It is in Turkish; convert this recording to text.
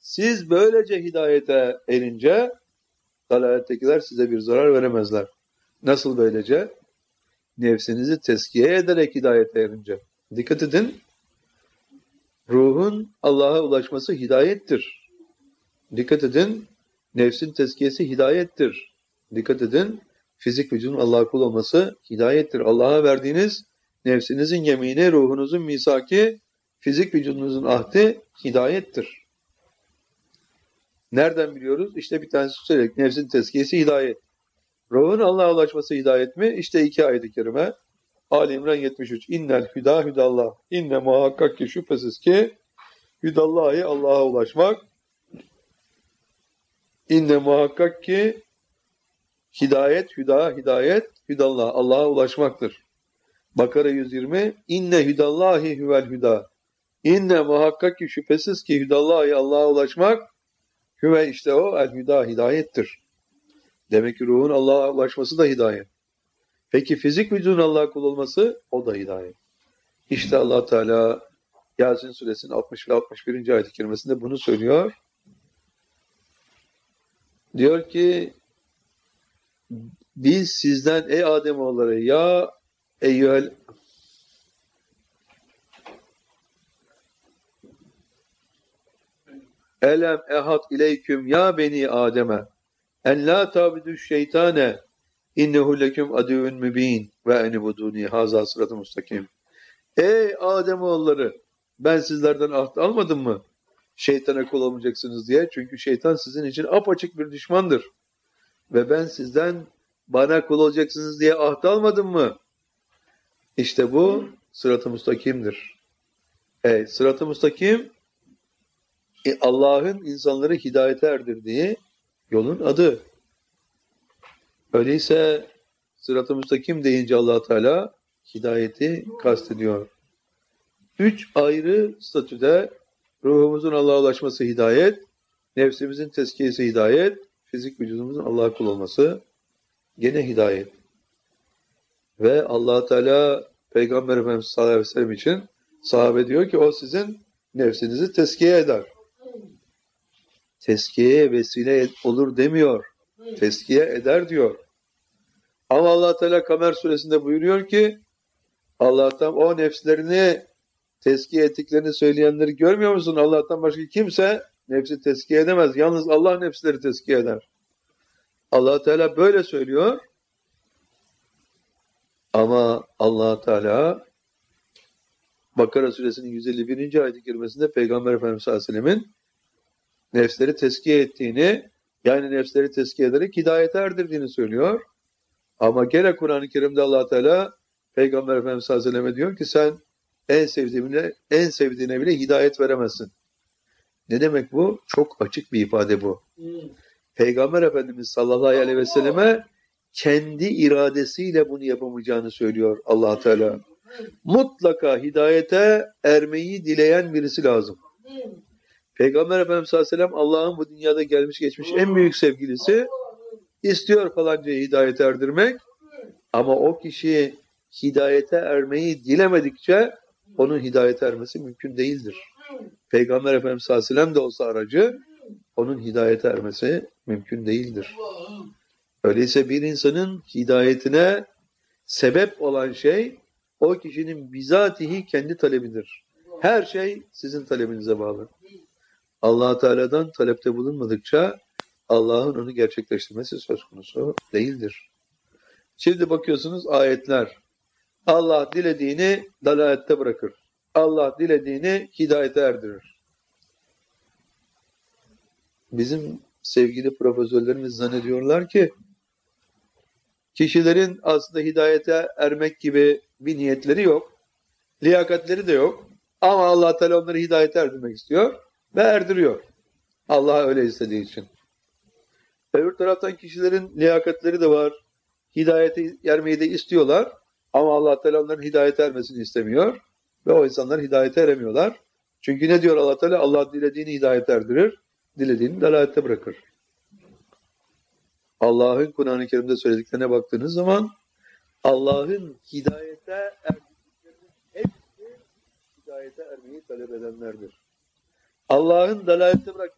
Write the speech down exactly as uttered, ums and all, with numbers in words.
Siz böylece hidayete erince dalalettekiler size bir zarar veremezler. Nasıl böylece? Nefsinizi tezkiye ederek hidayete erince. Dikkat edin. Ruhun Allah'a ulaşması hidayettir. Dikkat edin. Nefsin tezkiyesi hidayettir. Dikkat edin. Fizik vücudun Allah'a kul olması hidayettir. Allah'a verdiğiniz nefsinizin yemini, ruhunuzun misaki, fizik vücudunuzun ahdi hidayettir. Nereden biliyoruz? İşte bir tanesi söyleyerek. Nefsin tezkiyesi hidayet. Ruhun Allah'a ulaşması hidayet mi? İşte iki ayet-i kerime. Ali İmran yetmiş üç. İnnel hüda hüdallah. İnne muhakkak ki şüphesiz ki hüdallahi Allah'a ulaşmak. İnne muhakkak ki hidayet, hüda, hidayet, hüdallah. Allah'a ulaşmaktır. Bakara yüz yirmi. İnne hüdallahi hüvel hüda. İnne muhakkak ki şüphesiz ki hüdallahi Allah'a ulaşmak. Hüve işte o el hüda, hidayettir. Demek ki ruhun Allah'a ulaşması da hidayet. Peki fizik vücudun Allah'a kul olması o da hidayet. İşte Allah Teala Yasin suresinin altmış ve altmış birinci ayet-i kerimesinde bunu söylüyor. Diyor ki biz sizden ey Ademoğulları ya eyyühel elem ehad ileyküm ya beni Adem'e en la tabidu şeytane innehu leküm adüvün mübin ve enibuduni haza sıratı mustakim. Ey Ademoğulları ben sizlerden ahd almadım mı? Şeytana kul olmayacaksınız diye. Çünkü şeytan sizin için apaçık bir düşmandır. Ve ben sizden bana kul olacaksınız diye ahd almadım mı? İşte bu sırat-ı mustakimdir. Ey sırat-ı mustakim e, Allah'ın insanları hidayete erdirdiği yolun adı. Öyleyse sırat-ı müstakim deyince Allah Teala hidayeti kastediyor. Üç ayrı statüde ruhumuzun Allah'a ulaşması hidayet, nefsimizin tezkiyesi hidayet, fizik vücudumuzun Allah'a kul olması gene hidayet. Ve Allah Teala Peygamber Efendimiz sallallahu aleyhi ve sellem için sahabe diyor ki o sizin nefsinizi tezkiye eder. Tezkiyeye vesile olur demiyor. Tezkiye eder diyor. Ama Allah Teala Kamer suresinde buyuruyor ki Allah'tan o nefslerini tezkiye ettiklerini söyleyenleri görmüyor musun? Allah'tan başka kimse nefsi tezkiye edemez. Yalnız Allah nefsleri tezkiye eder. Allah Teala böyle söylüyor. Ama Allah Teala Bakara suresinin yüz elli birinci ayet-i kerimesinde Peygamber Efendimiz sallallahu aleyhi ve sellemin nefsleri tezkiye ettiğini, yani nefsleri tezkiye ederek hidayete erdirdiğini söylüyor. Ama gene Kur'an-ı Kerim'de Allah Teala Peygamber Efendimiz sallallahu aleyhi ve selleme diyor ki sen en sevdiğine, en sevdiğine bile hidayet veremezsin. Ne demek bu? Çok açık bir ifade bu. Hmm. Peygamber Efendimiz sallallahu aleyhi ve selleme kendi iradesiyle bunu yapamayacağını söylüyor Allah Teala. Mutlaka hidayete ermeyi dileyen birisi lazım. Peygamber Efendimiz sallallahu aleyhi ve sellem Allah'ın bu dünyada gelmiş geçmiş en büyük sevgilisi, istiyor falancayı hidayete erdirmek ama o kişi hidayete ermeyi dilemedikçe onun hidayete ermesi mümkün değildir. Peygamber Efendimiz sallallahu aleyhi ve sellem de olsa aracı onun hidayete ermesi mümkün değildir. Öyleyse bir insanın hidayetine sebep olan şey o kişinin bizatihi kendi talebidir. Her şey sizin talebinize bağlı. Allah Teala'dan talepte bulunmadıkça Allah'ın onu gerçekleştirmesi söz konusu değildir. Şimdi bakıyorsunuz ayetler. Allah dilediğini dalalette bırakır. Allah dilediğini hidayete erdirir. Bizim sevgili profesörlerimiz zannediyorlar ki kişilerin aslında hidayete ermek gibi bir niyetleri yok. Liyakatleri de yok. Ama Allah Teala onları hidayete erdirmek istiyor ve erdiriyor. Allah öyle istediği için. Öbür taraftan kişilerin liyakatleri de var. Hidayete ermeyi de istiyorlar. Ama Allah Teala onların hidayete ermesini istemiyor. Ve o insanlar hidayete eremiyorlar. Çünkü ne diyor Allah Teala? Allah dilediğini hidayete erdirir, dilediğini dalalette bırakır. Allah'ın Kur'an-ı Kerim'de söylediklerine baktığınız zaman Allah'ın hidayete erdiklerinin hepsi hidayete ermeyi talep edenlerdir. Allah'ın dalalette bıraktığı